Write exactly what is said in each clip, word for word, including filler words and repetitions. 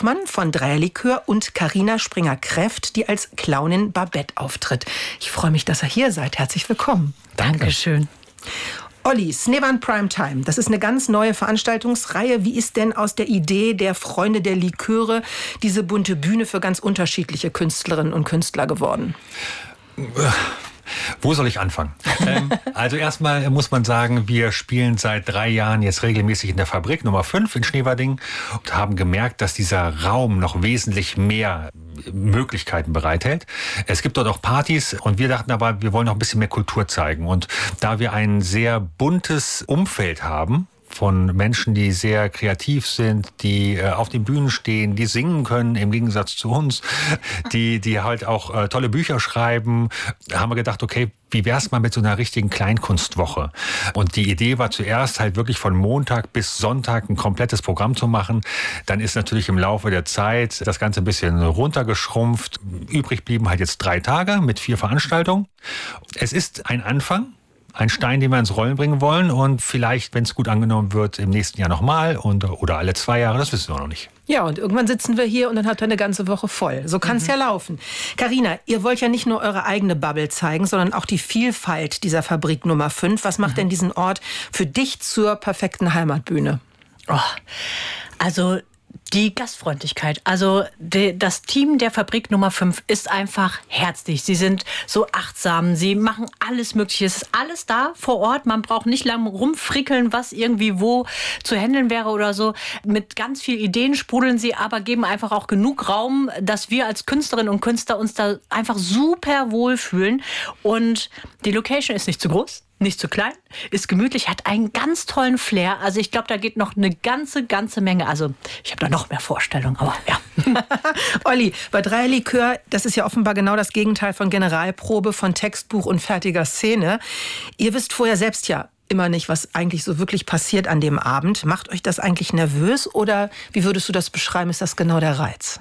Hoffmann von Dreierlikör und Carina Springer-Kreft, die als Clownin Babette auftritt. Ich freue mich, dass ihr hier seid. Herzlich willkommen. Dankeschön. Olli, Snevan Primetime, das ist eine ganz neue Veranstaltungsreihe. Wie ist denn aus der Idee der Freunde der Liköre diese bunte Bühne für ganz unterschiedliche Künstlerinnen und Künstler geworden? Wo soll ich anfangen? ähm, also erstmal muss man sagen, wir spielen seit drei Jahren jetzt regelmäßig in der Fabrik Nummer fünf in Schneewading und haben gemerkt, dass dieser Raum noch wesentlich mehr Möglichkeiten bereithält. Es gibt dort auch Partys und wir dachten aber, wir wollen noch ein bisschen mehr Kultur zeigen. Und da wir ein sehr buntes Umfeld haben, von Menschen, die sehr kreativ sind, die äh, auf den Bühnen stehen, die singen können, im Gegensatz zu uns, die die halt auch äh, tolle Bücher schreiben, haben wir gedacht, okay, wie wär's mal mit so einer richtigen Kleinkunstwoche? Und die Idee war zuerst halt wirklich von Montag bis Sonntag ein komplettes Programm zu machen. Dann ist natürlich im Laufe der Zeit das Ganze ein bisschen runtergeschrumpft. Übrig blieben halt jetzt drei Tage mit vier Veranstaltungen. Es ist ein Anfang. Ein Stein, den wir ins Rollen bringen wollen und vielleicht, wenn es gut angenommen wird, im nächsten Jahr nochmal und oder alle zwei Jahre, das wissen wir noch nicht. Ja, und irgendwann sitzen wir hier und dann habt ihr eine ganze Woche voll. So kann es mhm. ja laufen. Carina, ihr wollt ja nicht nur eure eigene Bubble zeigen, sondern auch die Vielfalt dieser Fabrik Nummer fünf. Was macht mhm. denn diesen Ort für dich zur perfekten Heimatbühne? Oh, also die Gastfreundlichkeit. Also die, das Team der Fabrik Nummer fünf ist einfach herzlich. Sie sind so achtsam, sie machen alles Mögliche. Es ist alles da vor Ort. Man braucht nicht lange rumfrickeln, was irgendwie wo zu handeln wäre oder so. Mit ganz vielen Ideen sprudeln sie, aber geben einfach auch genug Raum, dass wir als Künstlerinnen und Künstler uns da einfach super wohlfühlen. Und die Location ist nicht zu groß. Nicht zu klein, ist gemütlich, hat einen ganz tollen Flair. Also ich glaube, da geht noch eine ganze, ganze Menge. Also ich habe da noch mehr Vorstellungen, aber ja. Olli, bei Dreierlikör, das ist ja offenbar genau das Gegenteil von Generalprobe, von Textbuch und fertiger Szene. Ihr wisst vorher selbst ja immer nicht, was eigentlich so wirklich passiert an dem Abend. Macht euch das eigentlich nervös oder wie würdest du das beschreiben? Ist das genau der Reiz?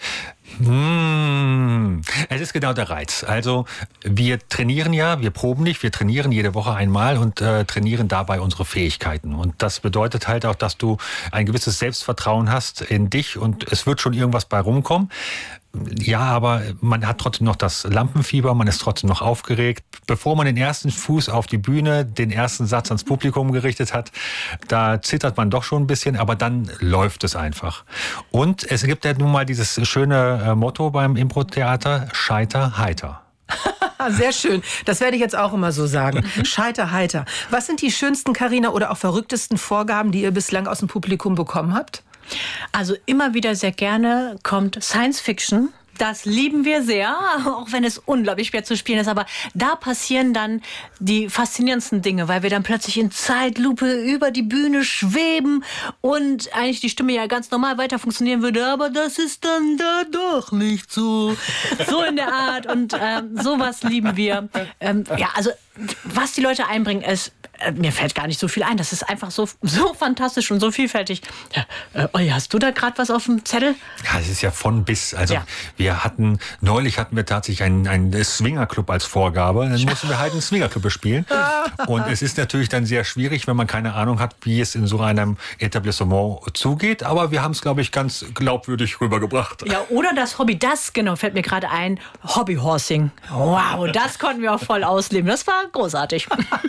Hm, es ist genau der Reiz. Also wir trainieren ja, wir proben nicht, wir trainieren jede Woche einmal und äh, trainieren dabei unsere Fähigkeiten. Und das bedeutet halt auch, dass du ein gewisses Selbstvertrauen hast in dich und es wird schon irgendwas bei rumkommen. Ja, aber man hat trotzdem noch das Lampenfieber, man ist trotzdem noch aufgeregt. Bevor man den ersten Fuß auf die Bühne, den ersten Satz ans Publikum gerichtet hat, da zittert man doch schon ein bisschen, aber dann läuft es einfach. Und es gibt ja nun mal dieses schöne Motto beim Impro-Theater, Scheiter heiter. Sehr schön. Das werde ich jetzt auch immer so sagen. Scheiter heiter. Was sind die schönsten, Carina, oder auch verrücktesten Vorgaben, die ihr bislang aus dem Publikum bekommen habt? Also immer wieder sehr gerne kommt Science Fiction. Das lieben wir sehr, auch wenn es unglaublich schwer zu spielen ist. Aber da passieren dann die faszinierendsten Dinge, weil wir dann plötzlich in Zeitlupe über die Bühne schweben und eigentlich die Stimme ja ganz normal weiter funktionieren würde. Aber das ist dann da doch nicht so. So in der Art. Und ähm, sowas lieben wir. Ähm, ja, also was die Leute einbringen, ist, äh, mir fällt gar nicht so viel ein. Das ist einfach so, so fantastisch und so vielfältig. Ja, äh, Olli, hast du da gerade was auf dem Zettel? Ja, es ist ja von bis. Also ja. wir hatten, neulich hatten wir tatsächlich einen, einen Swingerclub als Vorgabe. Dann mussten wir halt einen Swingerclub bespielen. Und es ist natürlich dann sehr schwierig, wenn man keine Ahnung hat, wie es in so einem Etablissement zugeht. Aber wir haben es, glaube ich, ganz glaubwürdig rübergebracht. Ja, oder das Hobby, das, genau, fällt mir gerade ein, Hobbyhorsing. Wow, das konnten wir auch voll ausleben. Das war großartig.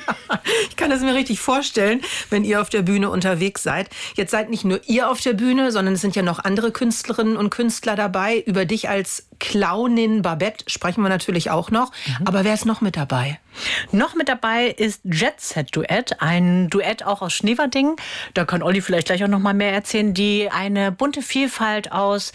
Ich kann es mir richtig vorstellen, wenn ihr auf der Bühne unterwegs seid. Jetzt seid nicht nur ihr auf der Bühne, sondern es sind ja noch andere Künstlerinnen und Künstler dabei. Über dich als Clownin Babette sprechen wir natürlich auch noch. Mhm. Aber wer ist noch mit dabei? Noch mit dabei ist Jet Set Duett, ein Duett auch aus Schneewading. Da kann Olli vielleicht gleich auch noch mal mehr erzählen, die eine bunte Vielfalt aus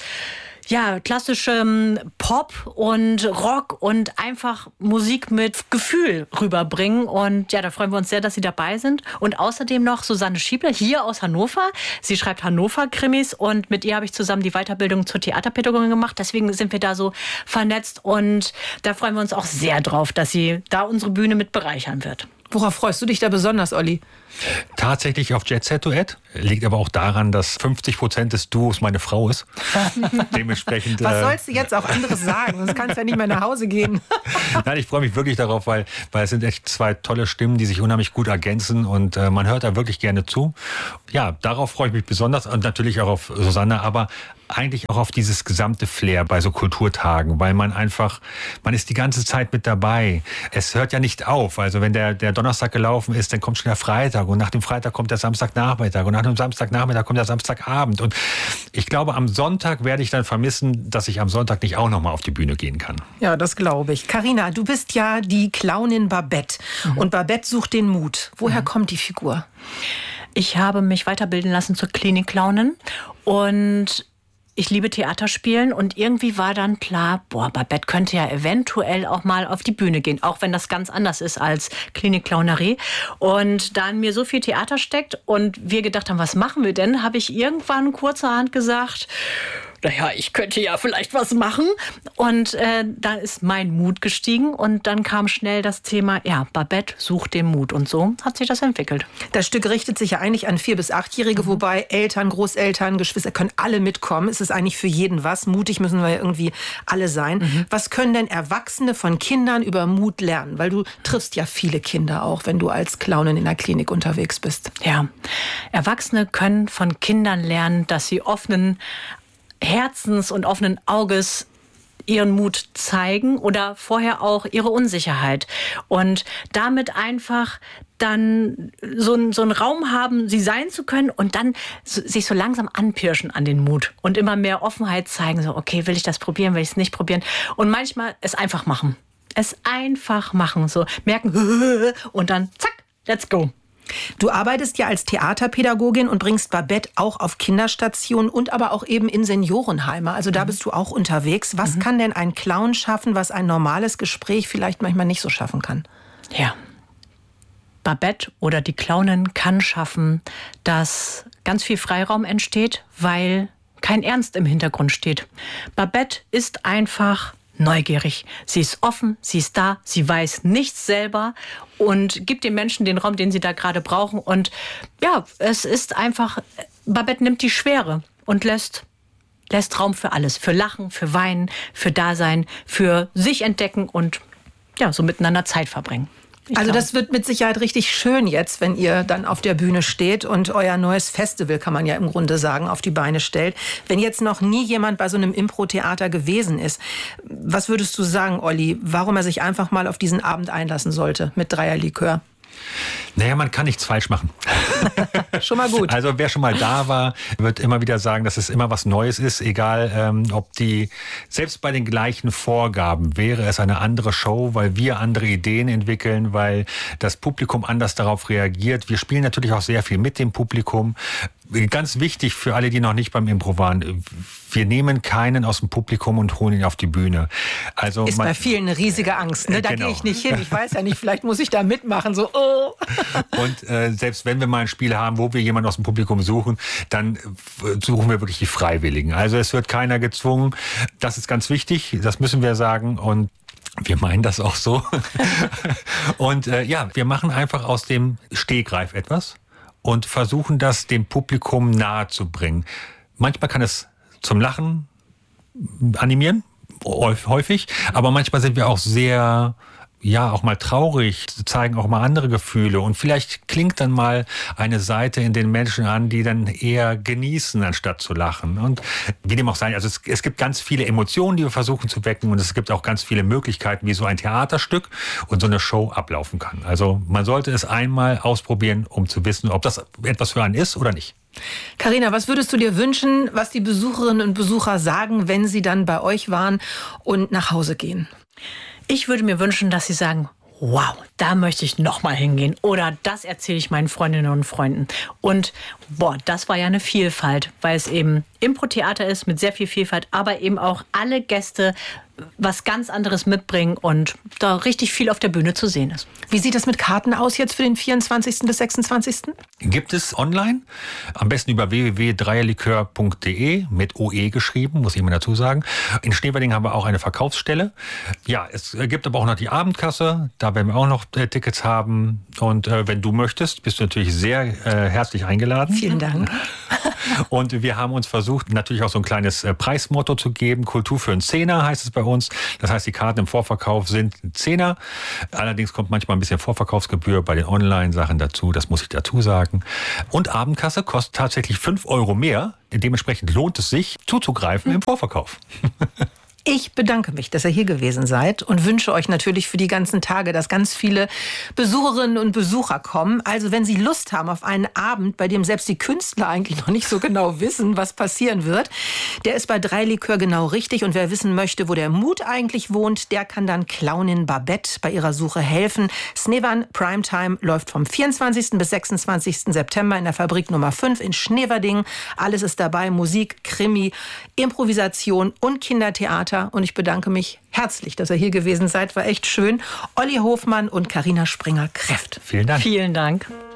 ja, klassischem Pop und Rock und einfach Musik mit Gefühl rüberbringen. Und ja, da freuen wir uns sehr, dass Sie dabei sind. Und außerdem noch Susanne Schiebler, hier aus Hannover. Sie schreibt Hannover-Krimis und mit ihr habe ich zusammen die Weiterbildung zur Theaterpädagogin gemacht. Deswegen sind wir da so vernetzt und da freuen wir uns auch sehr drauf, dass sie da unsere Bühne mit bereichern wird. Worauf freust du dich da besonders, Olli? Tatsächlich auf Jet Set Duett. Liegt aber auch daran, dass fünfzig Prozent des Duos meine Frau ist. Dementsprechend. Was sollst du jetzt auch anderes sagen? Sonst kannst du ja nicht mehr nach Hause gehen. Nein, ich freue mich wirklich darauf, weil, weil es sind echt zwei tolle Stimmen, die sich unheimlich gut ergänzen und äh, man hört da wirklich gerne zu. Ja, darauf freue ich mich besonders und natürlich auch auf Susanne, aber eigentlich auch auf dieses gesamte Flair bei so Kulturtagen, weil man einfach, man ist die ganze Zeit mit dabei. Es hört ja nicht auf. Also wenn der, der Donnerstag gelaufen ist, dann kommt schon der Freitag und nach dem Freitag kommt der Samstagnachmittag und nach dem Samstagnachmittag kommt der Samstagabend. Und ich glaube, am Sonntag werde ich dann vermissen, dass ich am Sonntag nicht auch nochmal auf die Bühne gehen kann. Ja, das glaube ich. Carina, du bist ja die Clownin Babette mhm. und Babette sucht den Mut. Woher mhm. kommt die Figur? Ich habe mich weiterbilden lassen zur Klinik-Clownin und ich liebe Theaterspielen und irgendwie war dann klar, boah, Babette könnte ja eventuell auch mal auf die Bühne gehen, auch wenn das ganz anders ist als Klinik-Clownerie. Und da in mir so viel Theater steckt und wir gedacht haben, was machen wir denn, habe ich irgendwann kurzerhand gesagt, naja, ich könnte ja vielleicht was machen. Und äh, da ist mein Mut gestiegen und dann kam schnell das Thema, ja, Babette sucht den Mut. Und so hat sich das entwickelt. Das Stück richtet sich ja eigentlich an vier- bis achtjährige, mhm. wobei Eltern, Großeltern, Geschwister können alle mitkommen. Es ist eigentlich für jeden was. Mutig müssen wir ja irgendwie alle sein. Mhm. Was können denn Erwachsene von Kindern über Mut lernen? Weil du triffst ja viele Kinder auch, wenn du als Clownin in der Klinik unterwegs bist. Ja, Erwachsene können von Kindern lernen, dass sie offenen Herzens und offenen Auges ihren Mut zeigen oder vorher auch ihre Unsicherheit. Und damit einfach dann so, ein, so einen Raum haben, sie sein zu können und dann so, sich so langsam anpirschen an den Mut und immer mehr Offenheit zeigen, so okay, will ich das probieren, will ich es nicht probieren und manchmal es einfach machen. Es einfach machen, so merken und dann zack, let's go. Du arbeitest ja als Theaterpädagogin und bringst Babette auch auf Kinderstationen und aber auch eben in Seniorenheime. Also da bist du auch unterwegs. Was mhm. kann denn ein Clown schaffen, was ein normales Gespräch vielleicht manchmal nicht so schaffen kann? Ja, Babette oder die Clownin kann schaffen, dass ganz viel Freiraum entsteht, weil kein Ernst im Hintergrund steht. Babette ist einfach neugierig. Sie ist offen, sie ist da, sie weiß nichts selber und gibt den Menschen den Raum, den sie da gerade brauchen. Und ja, es ist einfach, Babette nimmt die Schwere und lässt, lässt Raum für alles. Für Lachen, für Weinen, für Dasein, für sich entdecken und ja, so miteinander Zeit verbringen. Ich also glaube. Das wird mit Sicherheit richtig schön jetzt, wenn ihr dann auf der Bühne steht und euer neues Festival, kann man ja im Grunde sagen, auf die Beine stellt. Wenn jetzt noch nie jemand bei so einem Impro-Theater gewesen ist, was würdest du sagen, Olli, warum er sich einfach mal auf diesen Abend einlassen sollte mit Dreierlikör? Naja, man kann nichts falsch machen. Schon mal gut. Also wer schon mal da war, wird immer wieder sagen, dass es immer was Neues ist, egal ähm, ob die, selbst bei den gleichen Vorgaben wäre es eine andere Show, weil wir andere Ideen entwickeln, weil das Publikum anders darauf reagiert. Wir spielen natürlich auch sehr viel mit dem Publikum. Ganz wichtig für alle, die noch nicht beim Impro waren, wir nehmen keinen aus dem Publikum und holen ihn auf die Bühne. Also ist man, bei vielen eine riesige Angst. Ne? Da genau. gehe ich nicht hin. Ich weiß ja nicht, vielleicht muss ich da mitmachen. So, oh. Und äh, selbst wenn wir mal ein Spiel haben, wo wir jemanden aus dem Publikum suchen, dann suchen wir wirklich die Freiwilligen. Also es wird keiner gezwungen. Das ist ganz wichtig, das müssen wir sagen. Und wir meinen das auch so. Und äh, ja, wir machen einfach aus dem Stegreif etwas und versuchen das dem Publikum nahe zu bringen. Manchmal kann es zum Lachen animieren, häufig, aber manchmal sind wir auch sehr, ja, auch mal traurig, zeigen auch mal andere Gefühle und vielleicht klingt dann mal eine Seite in den Menschen an, die dann eher genießen, anstatt zu lachen. Und wie dem auch sei, also es, es gibt ganz viele Emotionen, die wir versuchen zu wecken und es gibt auch ganz viele Möglichkeiten, wie so ein Theaterstück und so eine Show ablaufen kann. Also man sollte es einmal ausprobieren, um zu wissen, ob das etwas für einen ist oder nicht. Carina, was würdest du dir wünschen, was die Besucherinnen und Besucher sagen, wenn sie dann bei euch waren und nach Hause gehen? Ich würde mir wünschen, dass sie sagen, wow, da möchte ich noch mal hingehen. Oder das erzähle ich meinen Freundinnen und Freunden. Und boah, das war ja eine Vielfalt, weil es eben Impro-Theater ist mit sehr viel Vielfalt, aber eben auch alle Gäste was ganz anderes mitbringen und da richtig viel auf der Bühne zu sehen ist. Wie sieht es mit Karten aus jetzt für den vierundzwanzigsten bis sechsundzwanzigsten? Gibt es online, am besten über w w w punkt dreierlikör punkt d e, mit O E geschrieben, muss ich immer dazu sagen. In Schneewerding haben wir auch eine Verkaufsstelle. Ja, es gibt aber auch noch die Abendkasse, da werden wir auch noch äh, Tickets haben. Und äh, wenn du möchtest, bist du natürlich sehr äh, herzlich eingeladen. Vielen Dank. Und wir haben uns versucht, natürlich auch so ein kleines äh, Preismotto zu geben. Kultur für einen Zehner heißt es bei uns. Das heißt, die Karten im Vorverkauf sind ein Zehner. Allerdings kommt manchmal ein bisschen Vorverkaufsgebühr bei den Online-Sachen dazu. Das muss ich dazu sagen. Und Abendkasse kostet tatsächlich fünf Euro mehr. Dementsprechend lohnt es sich, zuzugreifen im Vorverkauf. Ich bedanke mich, dass ihr hier gewesen seid und wünsche euch natürlich für die ganzen Tage, dass ganz viele Besucherinnen und Besucher kommen. Also wenn Sie Lust haben auf einen Abend, bei dem selbst die Künstler eigentlich noch nicht so genau wissen, was passieren wird, der ist bei Dreierlikör genau richtig. Und wer wissen möchte, wo der Mut eigentlich wohnt, der kann dann Clownin Babette bei ihrer Suche helfen. Schneewann Primetime läuft vom vierundzwanzigsten bis sechsundzwanzigsten September in der Fabrik Nummer fünf in Schneewerding. Alles ist dabei, Musik, Krimi, Improvisation und Kindertheater. Und ich bedanke mich herzlich, dass ihr hier gewesen seid. War echt schön. Olli Hofmann und Carina Springer-Kreft. Vielen Dank. Vielen Dank.